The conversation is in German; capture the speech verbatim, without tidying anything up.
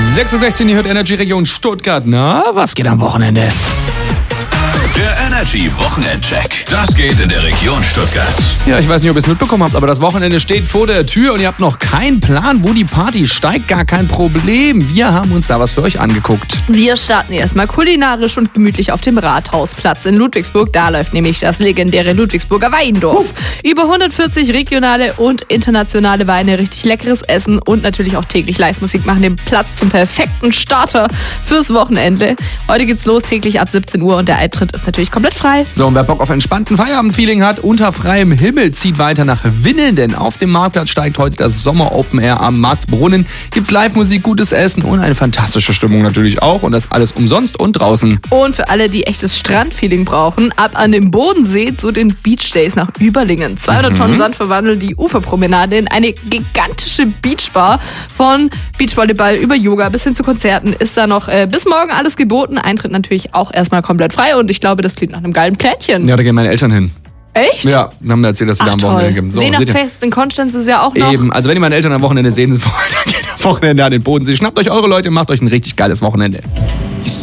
sechs Uhr sechzehn, ihr hört Energy Region Stuttgart. Na, was geht am Wochenende? Der Energy Wochenendcheck. Das geht in der Region Stuttgart. Ja, ich weiß nicht, ob ihr es mitbekommen habt, aber das Wochenende steht vor der Tür und ihr habt noch keinen Plan, wo die Party steigt. Gar kein Problem. Wir haben uns da was für euch angeguckt. Wir starten erstmal kulinarisch und gemütlich auf dem Rathausplatz in Ludwigsburg. Da läuft nämlich das legendäre Ludwigsburger Weindorf. Uh. Über hundertvierzig regionale und internationale Weine, richtig leckeres Essen und natürlich auch täglich Live-Musik machen den Platz zum perfekten Starter fürs Wochenende. Heute geht's los, täglich ab siebzehn Uhr und der Eintritt ist natürlich komplett frei. So, und wer Bock auf entspannten Feierabend-Feeling hat, unter freiem Himmel, zieht weiter nach Winneln, denn auf dem Marktplatz steigt heute das Sommer-Open Air am Marktbrunnen. Gibt's Live-Musik, gutes Essen und eine fantastische Stimmung natürlich auch und das alles umsonst und draußen. Und für alle, die echtes Strandfeeling brauchen, ab an den Bodensee zu den Beach Days nach Überlingen. zweihundert mhm. Tonnen Sand verwandeln die Uferpromenade in eine gigantische Beachbar. Von Beachvolleyball über Yoga bis hin zu Konzerten ist da noch äh, bis morgen alles geboten. Eintritt natürlich auch erstmal komplett frei und ich glaube, das klingt nach einem geilen Plänchen. Ja, da gehen meine Eltern hin. Echt? Ja, haben mir erzählt, dass sie Ach, da am Wochenende gehen. So, Weihnachtsfest in Konstanz ist ja auch noch. Eben, also wenn ihr meine Eltern am Wochenende sehen wollt, dann geht am Wochenende an den Bodensee. Schnappt euch eure Leute, macht euch ein richtig geiles Wochenende.